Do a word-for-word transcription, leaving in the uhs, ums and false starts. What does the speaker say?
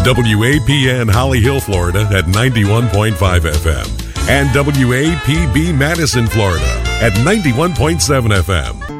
W A P N Holly Hill, Florida at ninety-one point five F M and W A P B Madison, Florida at ninety-one point seven F M.